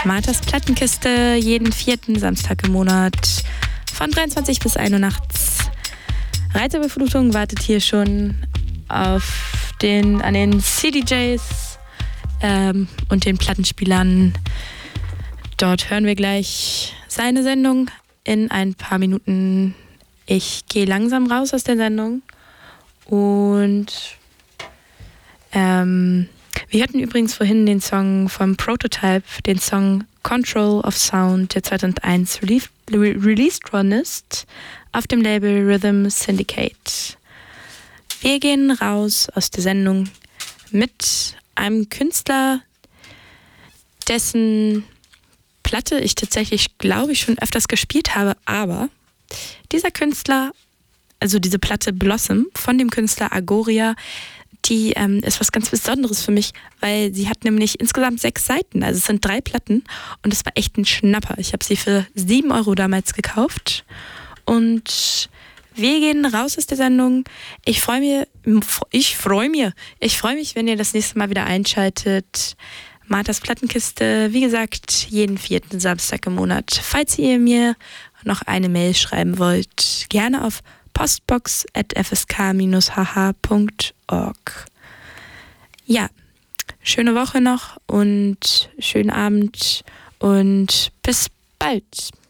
Marthas Plattenkiste jeden 4. Samstag im Monat von 23 bis 1 Uhr nachts. Reizüberflutung wartet hier schon an den CDJs und den Plattenspielern. Dort hören wir gleich seine Sendung in ein paar Minuten. Ich gehe langsam raus aus der Sendung und wir hatten übrigens vorhin den Song vom Prototype, den Song Control of Sound, der 2001 released worden ist, auf dem Label Rhythm Syndicate. Wir gehen raus aus der Sendung mit einem Künstler, dessen Platte ich tatsächlich, glaube ich, schon öfters gespielt habe, aber dieser Künstler, also diese Platte Blossom von dem Künstler Agoria, die ist was ganz Besonderes für mich, weil sie hat nämlich insgesamt 6 Seiten, also es sind 3 Platten und es war echt ein Schnapper. Ich habe sie für 7 Euro damals gekauft und wir gehen raus aus der Sendung. Ich freue mich, wenn ihr das nächste Mal wieder einschaltet. Marthas Plattenkiste, wie gesagt, jeden 4. Samstag im Monat. Falls ihr mir noch eine Mail schreiben wollt, gerne auf postbox@fsk-hh.org. Ja, schöne Woche noch und schönen Abend und bis bald.